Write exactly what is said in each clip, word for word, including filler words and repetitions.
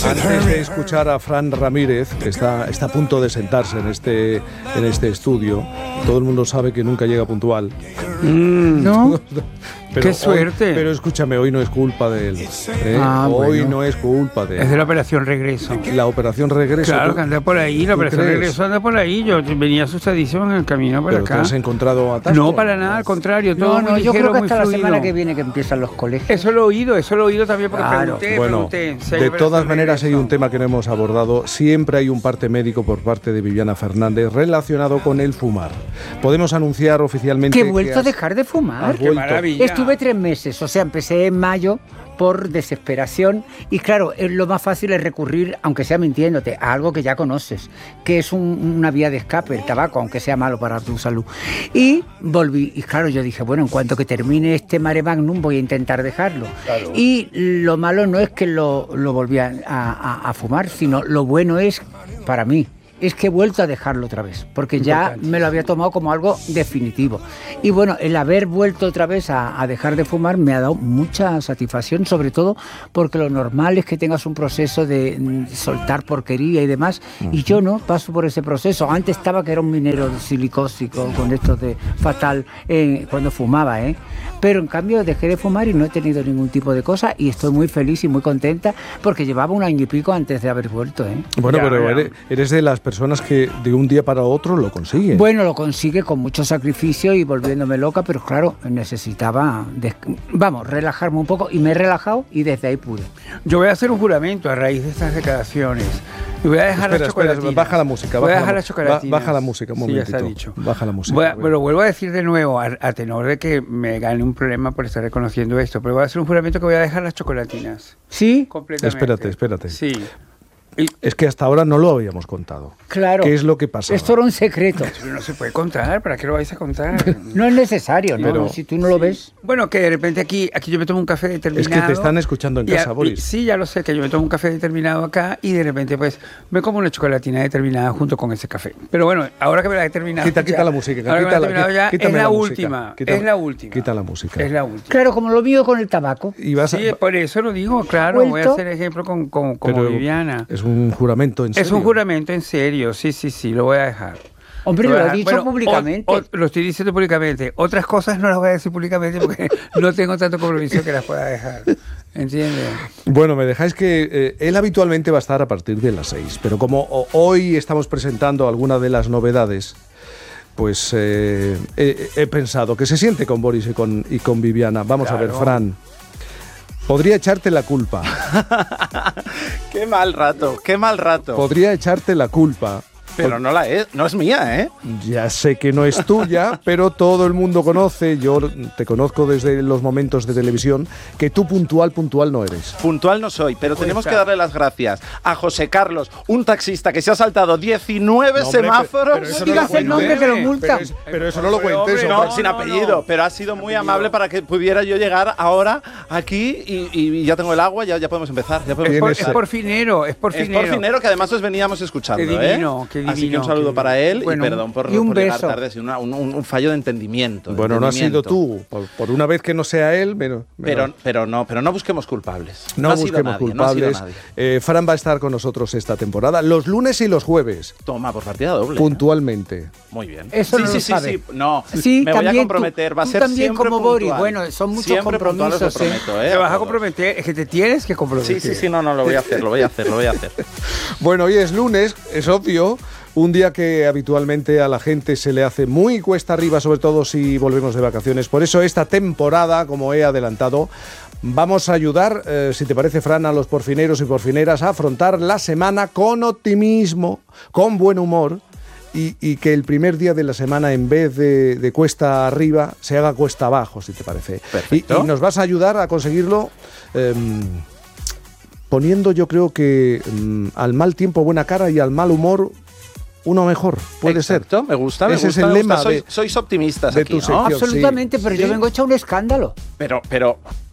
Antes de escuchar a Fran Ramírez, que está, está a punto de sentarse en este, en este estudio, todo el mundo sabe que nunca llega puntual. Mm, ¿No? Pero ¡qué suerte! Hoy, pero escúchame, hoy no es culpa de él. ¿eh? Ah, hoy bueno. no es culpa de él. Es de la operación regreso. La operación regreso. Claro, que anda por ahí, la operación crees? regreso anda por ahí. Yo venía asustadísimo en el camino para ¿Pero acá. te has encontrado atasco? No, para nada, al contrario. Todo No, no, muy yo ligero, creo que muy hasta fluido. la semana que viene que empiezan los colegios. Eso lo he oído, eso lo he oído también porque Claro. pregunté, Bueno, pregunté. si hay de operación todas maneras hay regreso. un tema que no hemos abordado. Siempre hay un parte médico por parte de Viviana Fernández relacionado con el fumar. Podemos anunciar oficialmente Que he vuelto has- a dejar de fumar. has ¡Qué vuelto. maravilla! Estuve tres meses, o sea, empecé en mayo por desesperación y claro, es lo más fácil es recurrir, aunque sea mintiéndote, a algo que ya conoces, que es un- una vía de escape, el tabaco, aunque sea malo para tu salud. Y volví, y claro, yo dije, bueno, en cuanto que termine este mare magnum voy a intentar dejarlo. Claro. Y lo malo no es que lo, lo volví a, a- a fumar, sino lo bueno es, para mí, es que he vuelto a dejarlo otra vez, porque ya Importante. me lo había tomado como algo definitivo. Y bueno, el haber vuelto otra vez a, a dejar de fumar me ha dado mucha satisfacción, sobre todo porque lo normal es que tengas un proceso de mm, soltar porquería y demás, uh-huh. y yo no paso por ese proceso. Antes estaba que era un minero silicósico con esto de fatal eh, cuando fumaba, ¿eh? Pero en cambio dejé de fumar y no he tenido ningún tipo de cosa y estoy muy feliz y muy contenta porque llevaba un año y pico antes de haber vuelto, ¿eh? Bueno, Ya, pero ya. eres, eres de las personas que de un día para otro lo consiguen. Bueno, lo consigue con mucho sacrificio y volviéndome loca, pero claro, necesitaba, des- vamos, relajarme un poco y me he relajado y desde ahí pude. Yo voy a hacer un juramento a raíz de estas declaraciones. Y voy a dejar Espera, las espera, chocolatinas. baja la música. Voy a baja dejar la, las chocolatinas. ba- Baja la música un Sí, ya momentito. está dicho. Baja la música. Voy a, pero vuelvo a decir de nuevo, a, a tenor de que me gane un problema por estar reconociendo esto, pero voy a hacer un juramento que voy a dejar las chocolatinas. ¿Sí? Completamente. Espérate, espérate. Sí. Es que hasta ahora no lo habíamos contado. Claro. ¿Qué es lo que pasa? Esto era un secreto. Pero no se puede contar, ¿para qué lo vais a contar? No es necesario, ¿no? Pero- Si tú no lo ves. Bueno, que de repente aquí, aquí yo me tomo un café determinado. Es que te están escuchando en y a- casa, y- Boris. Sí, ya lo sé, que yo me tomo un café determinado acá y de repente pues me como una chocolatina determinada junto con ese café. Pero bueno, ahora que me la he terminado Quita, ya, quita la música. ahora que me la he Quita la, terminado ya, quítame es la, música. última, Quita- es la última. Quita la música. Es la última. Claro, como lo mío con el tabaco. Y vas a- Sí, por eso lo digo, claro, voy a ¿Vuelto? hacer ejemplo con, con, como pero Viviana. Es un juramento en serio. Es un juramento en serio, sí, sí, sí, lo voy a dejar. Hombre, Lo voy lo a he dejar. dicho Bueno, públicamente. o- o- lo estoy diciendo públicamente. Otras cosas no las voy a decir públicamente porque no tengo tanto compromiso que las pueda dejar. ¿Entiendes? Bueno, me dejáis que eh, él habitualmente va a estar a partir de las seis, pero como o- hoy estamos presentando algunas de las novedades, pues eh, he, he pensado que se siente con Boris y con, y con Viviana. Vamos a ver, Claro. Fran. Podría echarte la culpa. Qué mal rato, qué mal rato. Podría echarte la culpa. Pero no la es, no es mía, ¿eh? Ya sé que no es tuya, pero todo el mundo conoce, yo te conozco desde los momentos de televisión, que tú puntual, puntual no eres. Puntual no soy, pero Pues tenemos está. que darle las gracias a José Carlos, un taxista que se ha saltado diecinueve No, hombre, semáforos. pero eso No digas el nombre que lo multan. Pero, es- pero eso no lo Pero, cuentes, hombre, hombre. No, sin no, apellido, no. pero ha sido muy Apellido. amable para que pudiera yo llegar ahora aquí y, y ya tengo el agua, ya, ya podemos empezar. Ya podemos Es por, Tienes- es empezar. por finero, es por Es finero. por finero que además os veníamos escuchando, Qué divino, ¿eh? qué Así que divino, un saludo qué para él Bueno, y perdón por, y un por llegar beso. tarde, ha sido una- un, un- un fallo de entendimiento. de Bueno, no has sido entendimiento. tú. Por, por una vez que no sea él, pero, Pero, pero no, pero no busquemos culpables. no ha sido busquemos nadie, no ha sido culpables. nadie. Eh, Fran va a estar con nosotros esta temporada, los lunes y los jueves, Toma, por partida doble. puntualmente. Muy bien. Eso sí, no sí, lo sí, sabe. sí. No, Sí, me voy a también comprometer. tú- Va a tú ser también siempre como Boris. puntual. Bueno, son muchos Siempre puntual, os lo compromisos, ¿eh? prometo, ¿eh? Te vas a todos. comprometer, es que te tienes que comprometer. Sí, sí, sí, no, no, lo voy a hacer, lo voy a hacer, lo voy a hacer. Bueno, hoy es lunes, es obvio, un día que habitualmente a la gente se le hace muy cuesta arriba, sobre todo si volvemos de vacaciones. Por eso esta temporada, como he adelantado, vamos a ayudar, eh, si te parece, Fran, a los porfineros y porfineras a afrontar la semana con optimismo, con buen humor y, y que el primer día de la semana, en vez de, de cuesta arriba, se haga cuesta abajo, si te parece. Y, Perfecto. y nos vas a ayudar a conseguirlo em, poniendo, yo creo que em, al mal tiempo buena cara y al mal humor uno mejor, puede Exacto, ser. me gusta, me Ese gusta. es el me gusta. lema Sois, de- sois optimistas de aquí, tu ¿no? sección. Absolutamente, pero Sí. yo vengo hecho un escándalo. Pero, pero,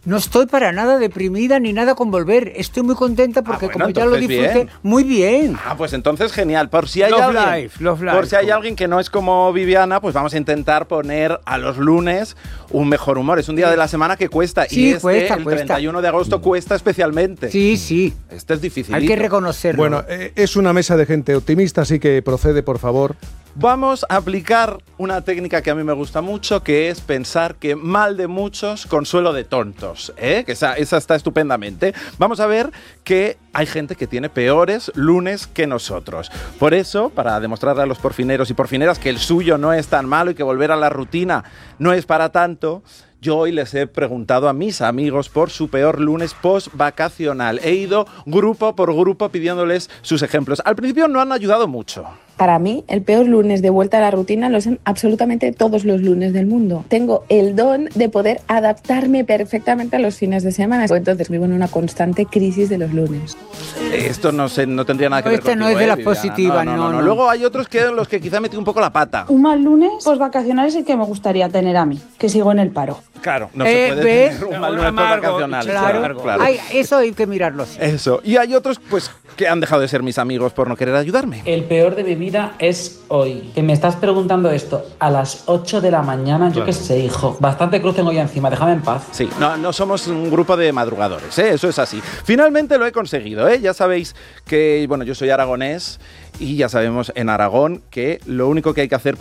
No estoy para nada deprimida ni nada con volver. Estoy muy contenta porque Ah, bueno, como ya lo entonces disfruté bien. muy bien. Ah, pues entonces genial. Por si hay Love alguien, life, love life. por si hay alguien que no es como Viviana, pues vamos a intentar poner a los lunes un mejor humor. Es un día de la semana que cuesta Sí, y este, cuesta, el cuesta. treinta y uno de agosto cuesta especialmente. Sí, sí. Este es difícil. Hay que reconocerlo. Bueno, eh, es una mesa de gente optimista, así que procede, por favor. Vamos a aplicar una técnica que a mí me gusta mucho, que es pensar que mal de muchos, consuelo de tontos, ¿eh? Que esa, esa está estupendamente. Vamos a ver que hay gente que tiene peores lunes que nosotros. Por eso, para demostrarle a los porfineros y porfineras que el suyo no es tan malo y que volver a la rutina no es para tanto, yo hoy les he preguntado a mis amigos por su peor lunes post-vacacional. He ido grupo por grupo pidiéndoles sus ejemplos. Al principio no han ayudado mucho. Para mí, el peor lunes de vuelta a la rutina lo son absolutamente todos los lunes del mundo. Tengo el don de poder adaptarme perfectamente a los fines de semana. Entonces vivo en una constante crisis de los lunes. Esto no, sé, no tendría nada que No, ver esta contigo, no es de ¿eh, las Viviana? positivas, no, no, no, no. no. Luego hay otros que los que quizá metí un poco la pata. Un mal lunes postvacacional es el que me gustaría tener a mí, que sigo en el paro. Claro, no Eh, se puede ¿ves? tener un Un mal lunes amargo, vacacional. Claro, claro. Ay, eso hay que mirarlo así. Eso. Y hay otros, pues, que han dejado de ser mis amigos por no querer ayudarme. El peor de mi vida es hoy. Que me estás preguntando esto a las ocho de la mañana. Yo qué sé, hijo. Bastante cruz tengo ya encima. Déjame en paz. Sí, no, no somos un grupo de madrugadores, ¿eh? Eso es así. Finalmente lo he conseguido, ¿eh? Ya sabéis que, bueno, yo soy aragonés y ya sabemos en Aragón que lo único que hay que hacer